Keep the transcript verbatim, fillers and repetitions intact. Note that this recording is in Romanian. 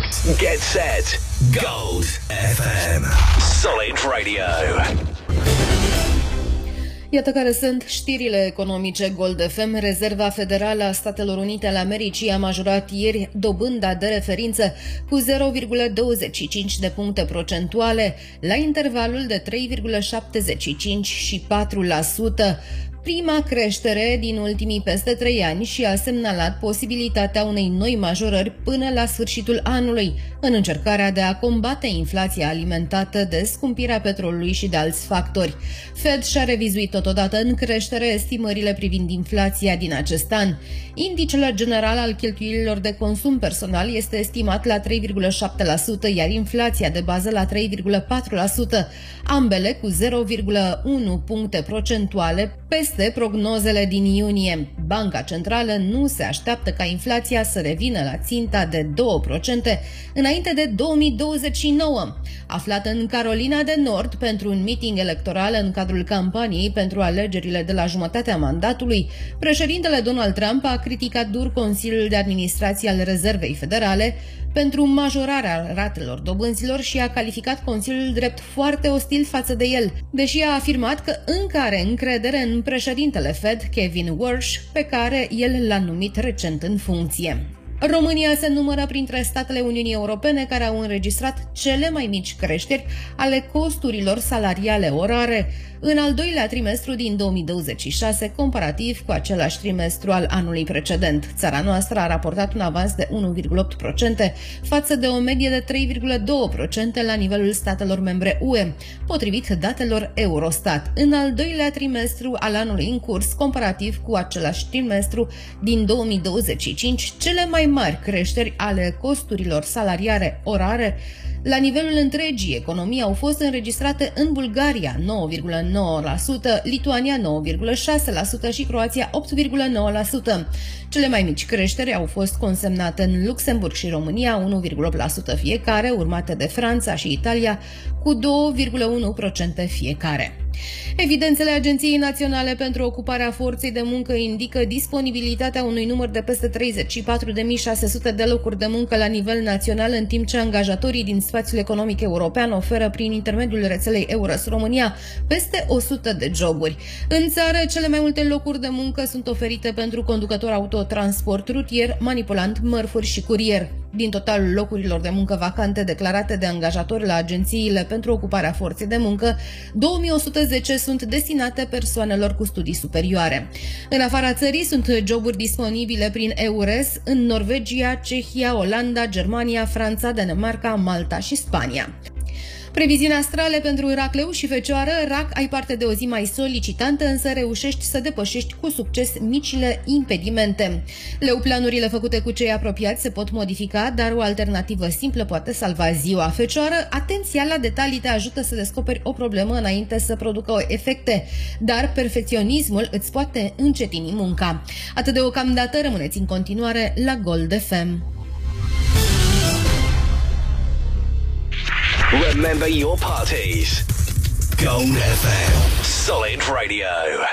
Get set. Gold F M. Solid Radio. Iată care sunt știrile economice Gold F M. Rezerva Federală a Statelor Unite ale Americii a majorat ieri dobânda de referință cu zero virgulă douăzeci și cinci de puncte procentuale la intervalul de trei virgulă șaptezeci și cinci și patru la sută. Prima creștere din ultimii peste trei ani și a semnalat posibilitatea unei noi majorări până la sfârșitul anului, în încercarea de a combate inflația alimentată de scumpirea petrolului și de alți factori. Fed și-a revizuit totodată în creștere estimările privind inflația din acest an. Indicele general al cheltuielilor de consum personal este estimat la trei virgulă șapte la sută, iar inflația de bază la trei virgulă patru la sută, ambele cu zero virgulă unu puncte procentuale peste prognozele din iunie. Banca Centrală nu se așteaptă ca inflația să revină la ținta de două la sută înainte de două mii douăzeci și nouă. Aflat în Carolina de Nord pentru un meeting electoral în cadrul campaniei pentru alegerile de la jumătatea mandatului, președintele Donald Trump a criticat dur Consiliul de Administrație al Rezervei Federale pentru majorarea ratelor dobânzilor și a calificat Consiliul drept foarte ostil față de el, deși a afirmat că încă are încredere în președintele Fed, Kevin Warsh, pe care el l-a numit recent în funcție. România se numără printre statele Uniunii Europene care au înregistrat cele mai mici creșteri ale costurilor salariale orare în al doilea trimestru din două mii douăzeci și șase, comparativ cu același trimestru al anului precedent. Țara noastră a raportat un avans de unu virgulă opt la sută față de o medie de trei virgulă doi la sută la nivelul statelor membre U E, potrivit datelor Eurostat. În al doilea trimestru al anului în curs, comparativ cu același trimestru din două mii douăzeci și cinci, cele mai mari creșteri ale costurilor salariare orare la nivelul întregii economii au fost înregistrate în Bulgaria nouă virgulă nouă la sută, Lituania nouă virgulă șase la sută și Croația opt virgulă nouă la sută. Cele mai mici creșteri au fost consemnate în Luxemburg și România unu virgulă opt la sută fiecare, urmate de Franța și Italia cu doi virgulă unu la sută fiecare. Evidențele Agenției Naționale pentru Ocuparea Forței de Muncă indică disponibilitatea unui număr de peste treizeci și patru de mii șase sute de locuri de muncă la nivel național, în timp ce angajatorii din spațiul economic european oferă prin intermediul rețelei EURES România peste o sută de joburi. În țară, cele mai multe locuri de muncă sunt oferite pentru conducător auto, transport rutier, manipulant mărfuri și curier. Din totalul locurilor de muncă vacante declarate de angajatori la agențiile pentru ocuparea forței de muncă, două mii o sută zece sunt destinate persoanelor cu studii superioare. În afara țării sunt joburi disponibile prin EURES în Norvegia, Cehia, Olanda, Germania, Franța, Danemarca, Malta și Spania. Previziuni astrale pentru Racleu și Fecioară. Rac, ai parte de o zi mai solicitantă, însă reușești să depășești cu succes micile impedimente. Leu, planurile făcute cu cei apropiați se pot modifica, dar o alternativă simplă poate salva ziua. Fecioară, atenția la detalii te ajută să descoperi o problemă înainte să producă efecte, dar perfecționismul îți poate încetini munca. Atât deocamdată, rămâneți în continuare la Gold F M. Remember your parties. Gold F M. Solid Radio.